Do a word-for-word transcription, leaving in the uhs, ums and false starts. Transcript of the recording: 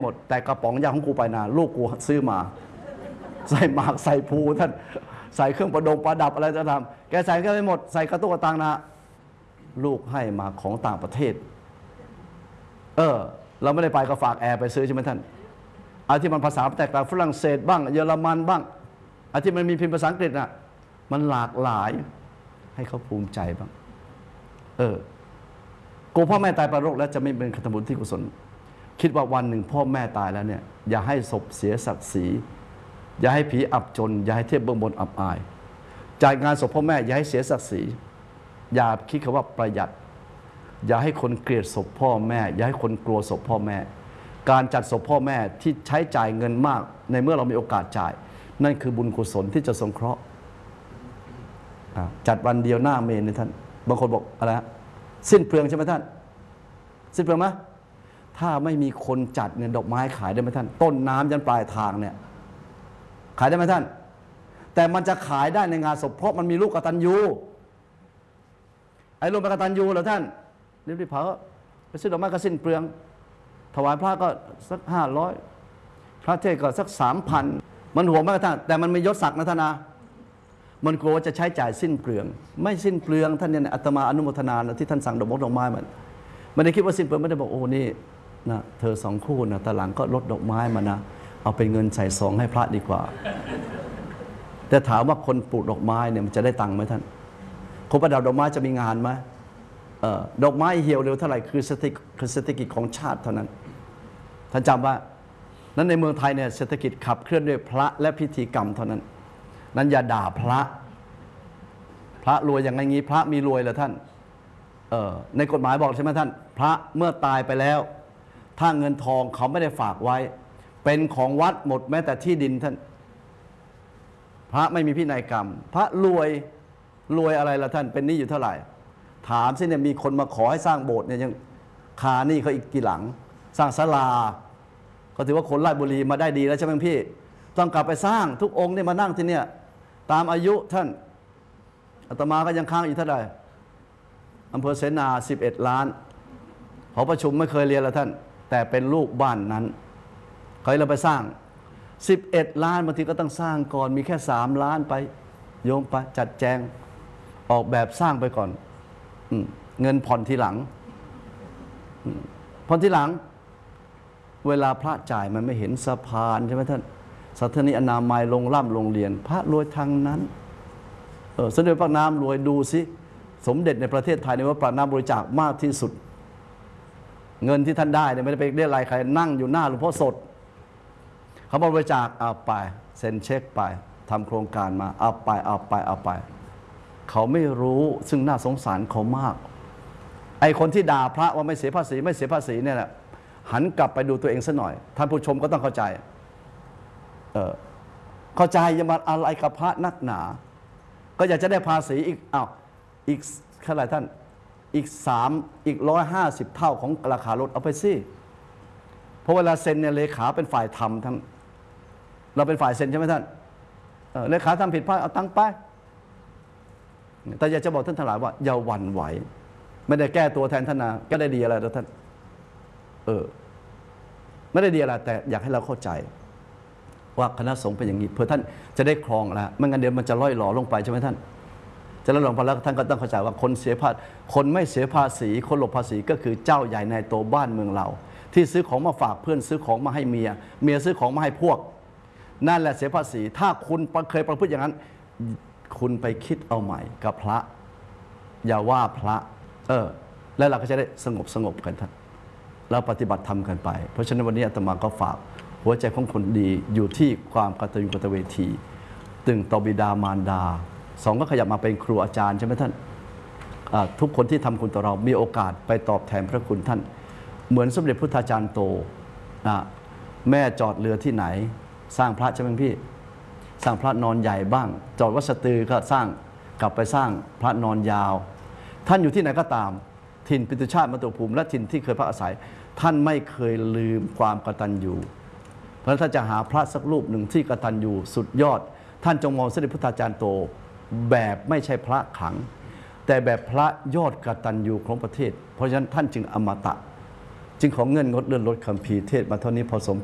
หมดแต่กระป๋องยาของกูไปนาลูกกูซื้อมาใส่หมากใส่ภูท่านใส่เครื่องประดงประดับอะไรจะทำแกใส่ก็ไม่หมดใส่กระตุกกระตังนะลูกให้มาของต่างประเทศเออเราไม่ได้ไปก็ฝากแอร์ไปซื้อใช่ไหมท่านอันที่มันภาษาแตกต่างฝรั่งเศสบ้างเยอรมันบ้างอันที่มันมีพิมพ์ภาษาอังกฤษน่ะมันหลากหลายให้เขาภูมิใจบ้างเออกูพ่อแม่ตายไปโรคแล้วจะไม่เป็นคติบุญที่กุศลคิดว่าวันหนึ่งพ่อแม่ตายแล้วเนี่ยอย่าให้ศพเสียศักดิ์ศรีอย่าให้ผีอับจนอย่าให้เทียบเบื้องบนอับอายจ่ายงานศพพ่อแม่อย่าให้เสียศักดิ์ศรีอย่าคิดคำว่าประหยัดอย่าให้คนเกลียดศพพ่อแม่อย่าให้คนกลัวศพพ่อแม่การจัดศพพ่อแม่ที่ใช้จ่ายเงินมากในเมื่อเรามีโอกาสจ่ายนั่นคือบุญกุศลที่จะสงเคราะห์จัดวันเดียวหน้าเมนนี่ท่านบางคนบอกอะไรฮะสิ้นเปลืองใช่ไหมท่านสิ้นเปลืองไหมถ้าไม่มีคนจัดเนี่ยดอกไม้ขายได้ไหมท่านต้นน้ำยันปลายทางเนี่ยขายได้ไหมท่านแต่มันจะขายได้ในงานศพเพราะมันมีลูกกตัญญูไอ้ลูกกตัญญูเหรอท่านรีบๆเผาไปซื้อดอกไม้ก็สิ้นเปลืองถวายพระก็สักห้าร้อยพระเทศก็สักสามพันมันห่วงมากท่านแต่มันไม่ยศศักดิ์นะท่านนะมันกลัวจะใช้จ่ายสิ้นเปลืองไม่สิ้นเปลืองท่านเนี่ยอาตมาอนุโมทนาที่ท่านสั่งดอกมกดอกไม้มันไม่ได้คิดว่าสิ้นเปลืองไม่ได้บอกโอ้นี่นะเธอสองคู่นะตะหลังก็ลดดอกไม้มานะเอาเป็นเงินใส่ซองให้พระดีกว่าแต่ถามว่าคนปลูกดอกไม้เนี่ยมันจะได้ตังค์ไหมท่านคนประดับดอกไม้จะมีงานไหมเออดอกไม้เหี่ยวเร็วเท่าไหร่คือสถิติคือเศรษฐกิจของชาติเท่านั้นท่านจำว่านั้นในเมืองไทยเนี่ยเศรษฐกิจขับเคลื่อนด้วยพระและพิธีกรรมเท่านั้นนั้นอย่าด่าพระพระรวยอย่างไรงี้พระมีรวยเหรอท่านเออในกฎหมายบอกใช่ไหมท่านพระเมื่อตายไปแล้วถ้าเงินทองเขาไม่ได้ฝากไว้เป็นของวัดหมดแม้แต่ที่ดินท่านพระไม่มีพินัยกรรมพระรวยรวยอะไรล่ะท่านเป็นหนี้อยู่เท่าไหร่ถามสิเนี่ยมีคนมาขอให้สร้างโบสถ์เนี่ยยังคาหนี้เขาอีกกี่หลังสร้างศาลาก็ถือว่าคนราชบุรีมาได้ดีแล้วใช่ไหมพี่ต้องกลับไปสร้างทุกองค์เนี่ยมานั่งที่เนี่ยตามอายุท่านอาตมาก็ยังค้างอยู่เท่าไหร่อำเภอเสนาสิบเอ็ดล้านหอประชุมไม่เคยเรียนแล้วท่านแต่เป็นลูกบ้านนั้นเคยเราไปสร้างสิบเอ็ดล้านบางทีก็ต้องสร้างก่อนมีแค่สามล้านไปโยมไปจัดแจงออกแบบสร้างไปก่อนเงินผ่อนทีหลังผ่อนทีหลังเวลาพระจ่ายมันไม่เห็นสะพานใช่ไหมท่านสัทนิอนามัยลงร่ำโรงเรียนพระรวยทางนั้นเออสมเด็จพระนามรวยดูสิสมเด็จในประเทศไทยในว่าพระนามบริจาคมากที่สุดเงินที่ท่านได้เนี่ยไม่ได้ไปเรียรายใครนั่งอยู่หน้าหลวงพ่อสดเขาบริจาคเอาไปเซ็นเช็คไปทำโครงการมาเอาไปเอาไปเอาไปเขาไม่รู้ซึ่งน่าสงสารเขามากไอคนที่ด่าพระว่าไม่เสียภาษีไม่เสียภาษีเนี่ยแหละหันกลับไปดูตัวเองซะหน่อยท่านผู้ชมก็ต้องเข้าใจเออเข้าใจจะมาอะไรกับพระนักหนาก็อยากจะได้ภาษีอีกอ้าวอีกเท่าไหร่ท่านอีกสามอีกร้อยห้าสิบเท่าของราคารถเอาไปสิเพราะเวลาเซ็นเนี่ยเลขาเป็นฝ่ายทำทั้งเราเป็นฝ่ายเซ็นใช่ไหมท่านเลขาทำผิดพลาดเอาตังค์ไปแต่อยากจะบอกท่านทั้งหลายว่าอย่าหวั่นไหวไม่ได้แก้ตัวแทนท่านนะก็ได้ดีอะไรแล้วท่านเออไม่ได้ดีอะไรแต่อยากให้เราเข้าใจว่าคณะสงฆ์เป็นอย่างนี้เพื่อท่านจะได้ครองแล้วไม่งั้นเดี๋ยวมันจะล่อยหล่อลงไปใช่ไหมท่านจะล่อยหล่อไปแล้วท่านก็ต้องเข้าใจว่าคนเสียภาษีคนไม่เสียภาษีคนหลบภาษีก็คือเจ้าใหญ่ในโตบ้านเมืองเราที่ซื้อของมาฝากเพื่อนซื้อของมาให้เมียเมียซื้อของมาให้พวกนั่นแหละเสียภาษีถ้าคุณเคยประพฤติอย่างนั้นคุณไปคิดเอาใหม่กับพระอย่าว่าพระเออแล้วเราก็จะได้สงบสงบกันท่านแล้วปฏิบัติธรรมกันไปเพราะฉะนั้นวันนี้อาตมาก็ฝากหัวใจของคนดีอยู่ที่ความกตัญญูกตเวทีตึงต่อบิดามารดาสองก็ขยับมาเป็นครูอาจารย์ใช่ไหมท่านทุกคนที่ทำคุณต่อเรามีโอกาสไปตอบแทนพระคุณท่านเหมือนสมเด็จพุทธาจารย์โตนะแม่จอดเรือที่ไหนสร้างพระใช่ไหมพี่สร้างพระนอนใหญ่บ้างจอดวัดสตือก็สร้างกลับไปสร้างพระนอนยาวท่านอยู่ที่ไหนก็ตามถิ่นปิตุชาติมาตุภูมิและถิ่นที่เคยพักอาศัยท่านไม่เคยลืมความกตัญญูเพราะถ้าจะหาพระสักรูปหนึ่งที่กตัญญูสุดยอดท่านจงมองสมเด็จพุทธาจารย์โตแบบไม่ใช่พระขลังแต่แบบพระยอดกตัญญูของประเทศเพราะฉะนั้นท่านจึงอมตะจึงของเงินงดเลื่อนลดคัมภีร์เทศมาเท่านี้พอสม